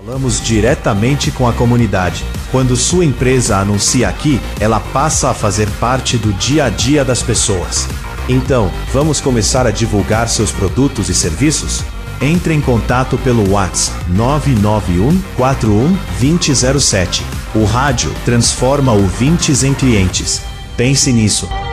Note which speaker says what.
Speaker 1: Falamos diretamente com a comunidade. Quando sua empresa anuncia aqui, ela passa a fazer parte do dia a dia das pessoas. Então, vamos começar a divulgar seus produtos e serviços? Entre em contato pelo WhatsApp 991 41 2007. O rádio transforma ouvintes em clientes. Pense nisso.